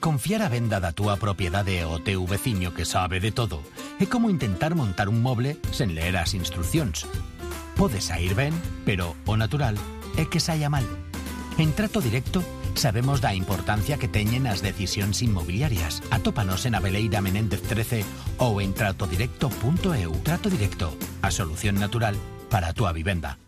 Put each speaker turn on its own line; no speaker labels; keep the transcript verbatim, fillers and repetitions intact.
Confiar a venda da túa propiedade ao teu veciño que sabe de todo é como intentar montar un moble sen ler as instruccións. Pode sair ben, pero o natural é que saia mal. En Trato Directo sabemos da importancia que teñen as decisións inmobiliarias. Atópanos en Abeleira Menéndez trece ou en trato directo punto eu. Trato Directo, a solución natural para a túa vivenda.